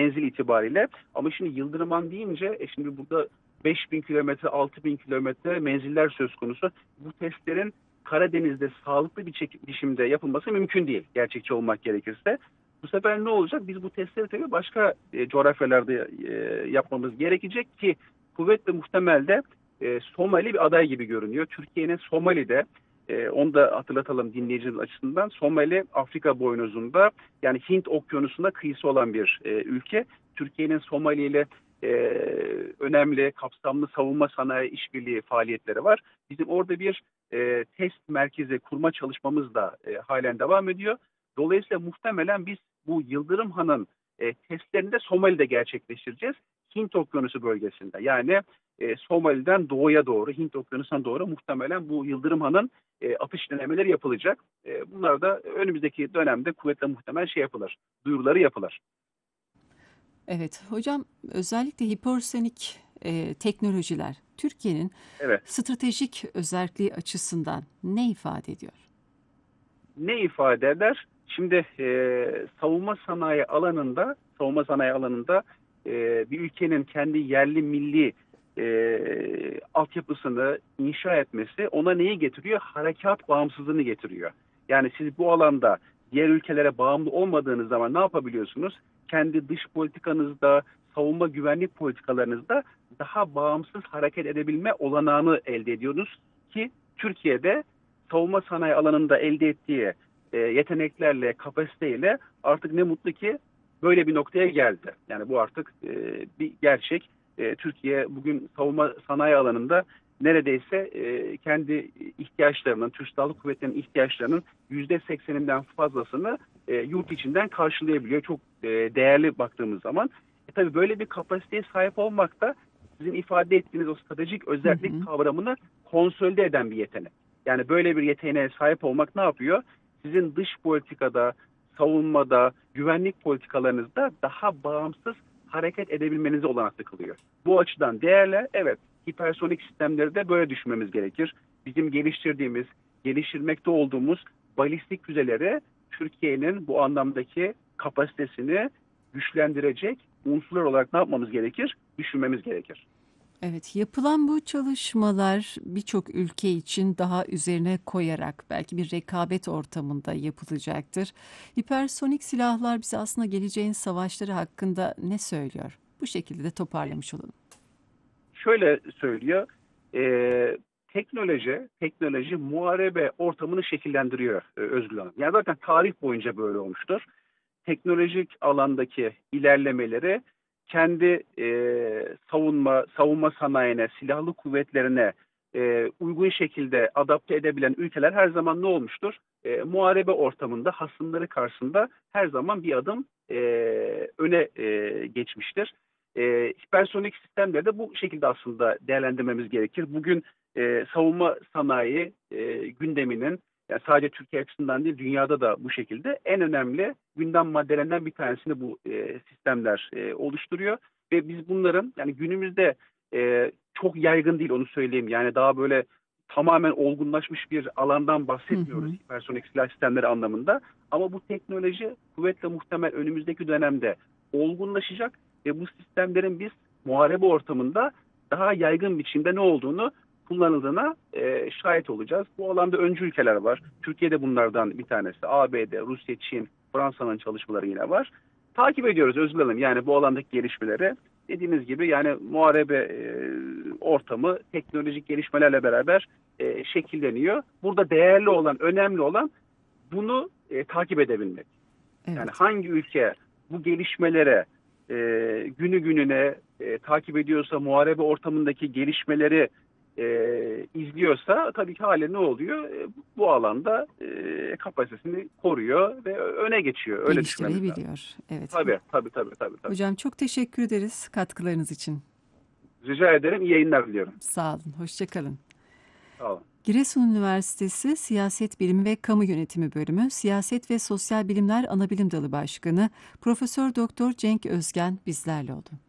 menzil itibariyle. Ama şimdi Yıldırım deyince şimdi burada 5.000 kilometre, 6.000 kilometre menziller söz konusu. Bu testlerin Karadeniz'de sağlıklı bir biçimde yapılması mümkün değil, gerçekçi olmak gerekirse. Bu sefer ne olacak? Biz bu testleri tabii başka coğrafyalarda yapmamız gerekecek ki kuvvetle muhtemelde Somali bir aday gibi görünüyor. Türkiye'nin Somali'de, onu da hatırlatalım dinleyicimiz açısından, Somali Afrika boynuzunda, yani Hint Okyanusu'nda kıyısı olan bir ülke. Türkiye'nin Somali ile e, önemli, kapsamlı savunma sanayi işbirliği faaliyetleri var. Bizim orada bir test merkezi kurma çalışmamız da halen devam ediyor. Dolayısıyla muhtemelen biz bu Yıldırım Han'ın testlerini de Somali'de gerçekleştireceğiz. Hint Okyanusu bölgesinde. Yani Somali'den doğuya doğru, Hint Okyanusu'na doğru muhtemelen bu Yıldırım Han'ın atış denemeleri yapılacak. Bunlar da önümüzdeki dönemde kuvvetle muhtemel yapılır, duyuruları yapılır. Evet hocam, özellikle hipersonik teknolojiler Türkiye'nin Evet. stratejik özelliği açısından ne ifade ediyor? Ne ifade eder? Şimdi savunma sanayi alanında bir ülkenin kendi yerli milli altyapısını inşa etmesi ona neyi getiriyor? Harekat bağımsızlığını getiriyor. Yani siz bu alanda diğer ülkelere bağımlı olmadığınız zaman ne yapabiliyorsunuz? Kendi dış politikanızda, savunma güvenlik politikalarınızda daha bağımsız hareket edebilme olanağını elde ediyorsunuz ki Türkiye'de savunma sanayi alanında elde ettiği yeteneklerle, kapasiteyle artık ne mutlu ki böyle bir noktaya geldi. Yani bu artık bir gerçek. Türkiye bugün savunma sanayi alanında neredeyse kendi ihtiyaçlarının, Türk Silahlı Kuvvetleri'nin ihtiyaçlarının %80'inden fazlasını yurt içinden karşılayabiliyor. Çok değerli baktığımız zaman. Tabii böyle bir kapasiteye sahip olmak da sizin ifade ettiğiniz o stratejik Hı özellik hı. kavramını konsolide eden bir yetenek. Yani böyle bir yeteneğe sahip olmak ne yapıyor? Sizin dış politikada, savunmada, güvenlik politikalarınızda daha bağımsız hareket edebilmenizi olanaklı kılıyor. Bu açıdan değerli. Evet, hipersonik sistemleri de böyle düşünmemiz gerekir. Bizim geliştirmekte olduğumuz balistik füzeleri Türkiye'nin bu anlamdaki kapasitesini güçlendirecek unsurlar olarak ne yapmamız gerekir? Düşünmemiz gerekir. Evet, yapılan bu çalışmalar birçok ülke için daha üzerine koyarak belki bir rekabet ortamında yapılacaktır. Hipersonik silahlar bize aslında geleceğin savaşları hakkında ne söylüyor? Bu şekilde de toparlamış olalım. Şöyle söylüyor, teknoloji muharebe ortamını şekillendiriyor Özgür Hanım. Yani zaten tarih boyunca böyle olmuştur. Teknolojik alandaki ilerlemeleri kendi savunma sanayine, silahlı kuvvetlerine uygun şekilde adapte edebilen ülkeler her zaman ne olmuştur? Muharebe ortamında hasımları karşısında her zaman bir adım öne geçmiştir. Hipersonik sistemleri de bu şekilde aslında değerlendirmemiz gerekir. Bugün savunma sanayi gündeminin, yani sadece Türkiye açısından değil, dünyada da bu şekilde en önemli gündem maddelerinden bir tanesini bu sistemler oluşturuyor. Ve biz bunların, yani günümüzde çok yaygın değil, onu söyleyeyim. Yani daha böyle tamamen olgunlaşmış bir alandan Hı bahsetmiyoruz hı. hipersonik silah sistemleri anlamında. Ama bu teknoloji kuvvetle muhtemel önümüzdeki dönemde olgunlaşacak ve bu sistemlerin biz muharebe ortamında daha yaygın biçimde ne olduğunu, kullanıldığına şahit olacağız. Bu alanda öncü ülkeler var. Türkiye'de bunlardan bir tanesi. ABD, Rusya, Çin, Fransa'nın çalışmaları yine var. Takip ediyoruz Özgür Hanım. Yani bu alandaki gelişmeleri, dediğiniz gibi, yani muharebe ortamı teknolojik gelişmelerle beraber şekilleniyor. Burada değerli olan, önemli olan bunu takip edebilmek. Yani Evet. hangi ülke bu gelişmelere günü gününe takip ediyorsa, muharebe ortamındaki gelişmeleri izliyorsa tabii ki halen ne oluyor? Bu alanda kapasitesini koruyor ve öne geçiyor. Öyle düşünmemiz lazım. Geliştirebiliyor. Evet. Tabii, tabii, tabii, tabii, tabii. Hocam çok teşekkür ederiz katkılarınız için. Rica ederim. İyi yayınlar diliyorum. Sağ olun. Hoşça kalın. Sağ olun. Giresun Üniversitesi Siyaset Bilimi ve Kamu Yönetimi Bölümü Siyaset ve Sosyal Bilimler Anabilim Dalı Başkanı Profesör Doktor Cenk Özgen bizlerle oldu.